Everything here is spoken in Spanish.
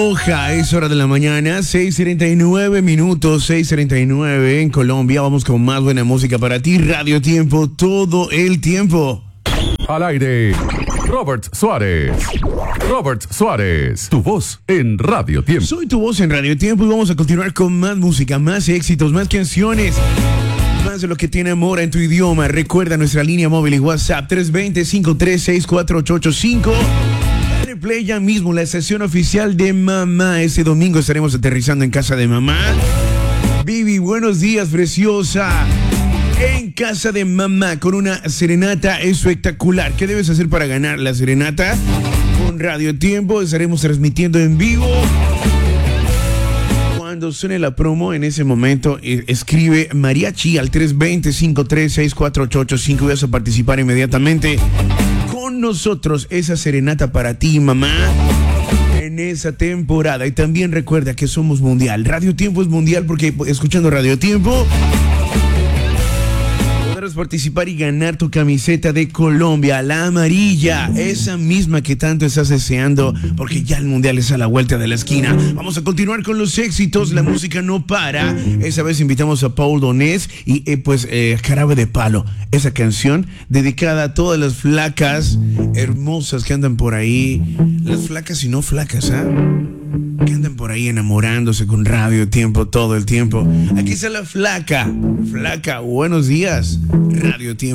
Oja, es hora de la mañana, 6:39 minutos, 6:39 en Colombia. Vamos con más buena música para ti. Radio Tiempo, todo el tiempo. Al aire, Robert Suárez. Robert Suárez, tu voz en Radio Tiempo. Soy tu voz en Radio Tiempo y vamos a continuar con más música, más éxitos, más canciones. Más de lo que tiene amor en tu idioma. Recuerda nuestra línea móvil y WhatsApp 320-536-4885. Dale play ya mismo, la estación oficial de mamá. Este domingo estaremos aterrizando en casa de mamá. Vivi, buenos días, preciosa. En casa de mamá con una serenata espectacular. ¿Qué debes hacer para ganar la serenata? Con Radio Tiempo estaremos transmitiendo en vivo. Cuando suene la promo, en ese momento escribe mariachi al 320-536-4885. Vas a participar inmediatamente con nosotros. Esa serenata para ti, mamá, en esa temporada. Y también recuerda que somos mundial. Radio Tiempo es mundial porque escuchando Radio Tiempo podrás participar y ganar tu camiseta de Colombia, la amarilla, esa misma que tanto estás deseando, porque ya el mundial es a la vuelta de la esquina. Vamos a continuar con los éxitos, la música no para. Esa vez invitamos a Paul Donés y Jarabe de Palo, esa canción dedicada a todas las flacas hermosas que andan por ahí, las flacas y no flacas, que andan por ahí enamorándose con Radio Tiempo todo el tiempo. Aquí está la flaca, buenos días, Radio Tiempo.